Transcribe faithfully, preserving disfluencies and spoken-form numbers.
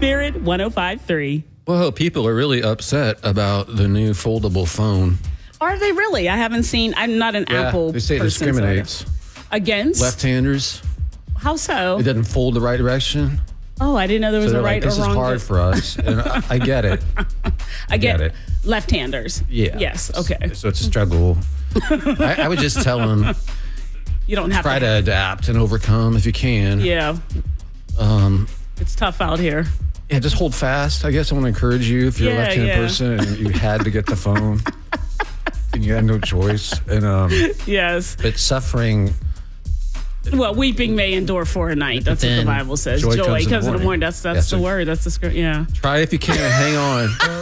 Spirit one oh five point three. Well, people are really upset about the new foldable phone. Are they really? I haven't seen. I'm not an Yeah, Apple they say it person, discriminates so against left-handers. How so? It doesn't fold the right direction. Oh, I didn't know there was So a they're right like, this or is wrong. hard for us, and I, I get it. I get, get it. left-handers. Yeah. Yes. Okay. So it's a struggle. I, I would just tell them, You don't have try to. to adapt and overcome if you can. Yeah. Um, It's tough out here. yeah, just hold fast. I guess I want to encourage you if you're Yeah, a left-handed yeah. person and you had to get the phone and you had no choice. And um, Yes. but suffering. Well, weeping may endure for a night. That's what the Then Bible says. joy Joy comes in the comes in the morning. morning. That's that's That's the a- word. That's the script. Yeah. Try if you can. Hang on.